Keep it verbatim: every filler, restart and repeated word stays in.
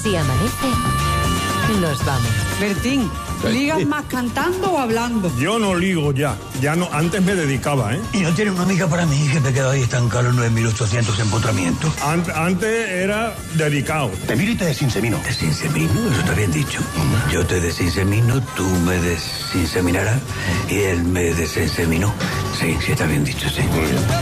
Si amanece, nos vamos. Bertín, ¿ligas más cantando o hablando? Yo no ligo ya. Ya no, antes me dedicaba, ¿eh? ¿Y no tiene una amiga para mí que me quedo ahí estancado en los nueve mil ochocientos empotramientos? Ant, antes era dedicado. Te miro y te desinsemino. ¿Desinsemino? Eso está bien dicho. Yo te desinsemino, tú me desinseminarás y él me desinseminó. Sí, sí está bien dicho, sí.